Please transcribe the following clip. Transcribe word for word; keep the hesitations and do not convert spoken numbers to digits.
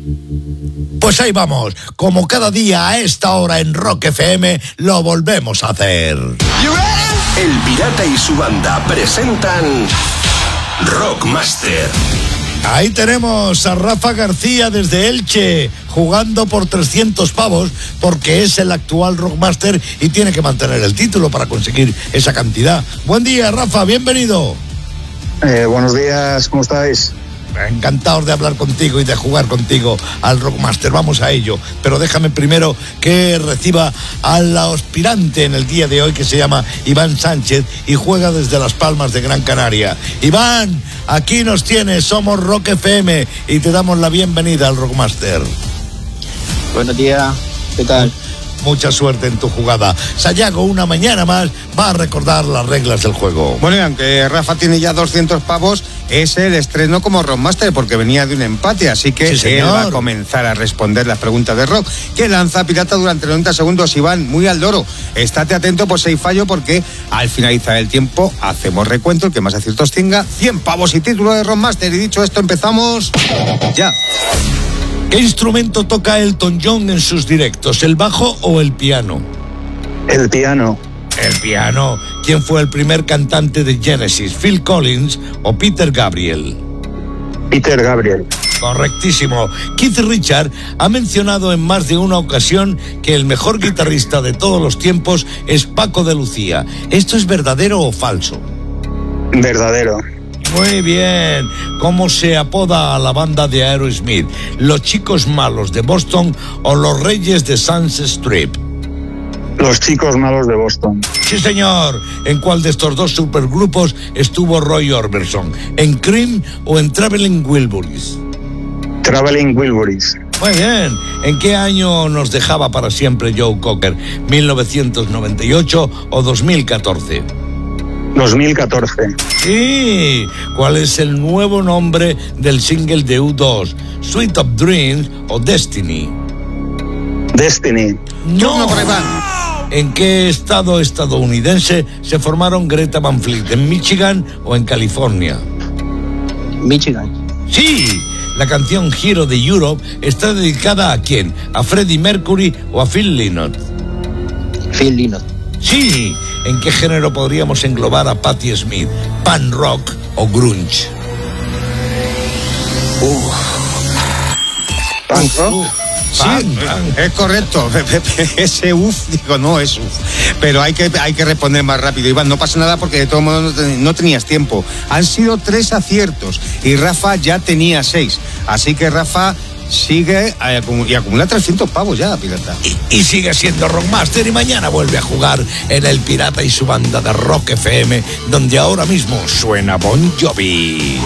Pues ahí vamos, como cada día a esta hora en Rock F M, lo volvemos a hacer. El Pirata y su banda presentan Rockmaster. Ahí tenemos a Rafa García desde Elche, jugando por trescientos pavos, porque es el actual Rockmaster y tiene que mantener el título para conseguir esa cantidad. Buen día, Rafa, bienvenido. Eh, buenos días, ¿cómo estáis? Encantados de hablar contigo y de jugar contigo al Rockmaster, vamos a ello. Pero déjame primero que reciba al aspirante en el día de hoy, que se llama Iván Sánchez y juega desde Las Palmas de Gran Canaria. Iván, aquí nos tienes, somos Rock F M y te damos la bienvenida al Rockmaster. Buenos días, ¿qué tal? Mucha suerte en tu jugada. Sayago, una mañana más, va a recordar las reglas del juego. Bueno, y aunque Rafa tiene ya doscientos pavos, es el estreno como Rockmaster porque venía de un empate, así que sí, él va a comenzar a responder las preguntas de Rock, que lanza Pirata durante noventa segundos. Iván, muy al loro, estate atento por si hay fallo, porque al finalizar el tiempo hacemos recuento, el que más aciertos tenga, cien pavos y título de Rockmaster. Y dicho esto, empezamos ya. ¿Qué instrumento toca Elton John en sus directos, el bajo o el piano? El piano. El piano. ¿Quién fue el primer cantante de Genesis, Phil Collins o Peter Gabriel? Peter Gabriel. Correctísimo. Keith Richards ha mencionado en más de una ocasión que el mejor guitarrista de todos los tiempos es Paco de Lucía. ¿Esto es verdadero o falso? Verdadero. Muy bien. ¿Cómo se apoda a la banda de Aerosmith? ¿Los Chicos Malos de Boston o los Reyes de Sunset Strip? Los Chicos Malos de Boston. Sí, señor. ¿En cuál de estos dos supergrupos estuvo Roy Orbison? ¿En Cream o en Traveling Wilburys? Traveling Wilburys. Muy bien. ¿En qué año nos dejaba para siempre Joe Cocker? ¿mil novecientos noventa y ocho o dos mil catorce? dos mil catorce. Sí. ¿Cuál es el nuevo nombre del single de U dos? ¿Sweet of Dreams o Destiny? Destiny. No. ¿En qué estado estadounidense se formaron Greta Van Fleet? ¿En Michigan o en California? Michigan. Sí. La canción Hero de Europe está dedicada ¿a quién? ¿A Freddie Mercury o a Phil Lynott? Phil Lynott. Sí. ¿En qué género podríamos englobar a Patti Smith? ¿Pan rock o grunge? Uh. ¿Pan rock? Uh. Sí, es correcto. Ese uf, digo, no es uf. Pero hay que, hay que responder más rápido. Iván, no pasa nada porque de todo modo no, ten, no tenías tiempo. Han sido tres aciertos y Rafa ya tenía seis. Así que Rafa sigue y acumula trescientos pavos ya, Pirata. Y, y sigue siendo Rockmaster y mañana vuelve a jugar en el Pirata y su banda de Rock F M, donde ahora mismo suena Bon Jovi.